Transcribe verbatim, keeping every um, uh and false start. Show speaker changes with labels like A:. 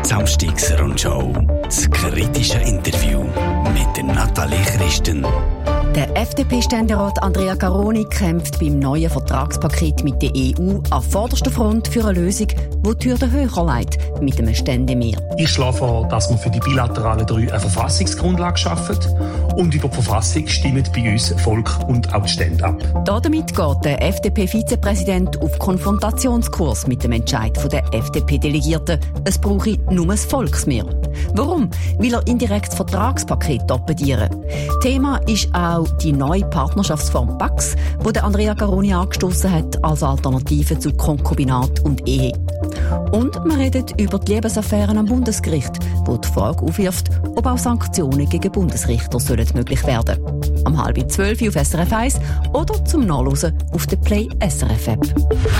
A: Samstagsrundschau. Das kritische Interview mit der Nathalie Christen.
B: Der F D P-Ständerat Andrea Garoni kämpft beim neuen Vertragspaket mit der E U an vorderster Front für eine Lösung, die die Hürden höher legt, mit einem Ständemehr.
C: Ich schlage vor, dass wir für die bilateralen drei eine Verfassungsgrundlage schaffen und über die Verfassung stimmen bei uns Volk und auch die Stände ab.
B: Damit geht der F D P-Vizepräsident auf Konfrontationskurs mit dem Entscheid der F D P-Delegierten. Es brauche nur ein Volksmehr. Warum? Weil er indirekt das Vertragspaket torpedieren. Thema ist auch die neue Partnerschaftsform PACS, die der Andrea Garoni angestoßen hat als Alternative zu Konkubinat und Ehe. Und wir reden über die Liebesaffären am Bundesgericht, wo die Frage aufwirft, ob auch Sanktionen gegen Bundesrichter sollen möglich werden. Am halb zwölf auf S R F eins oder zum Nachlesen auf der Play S R F App.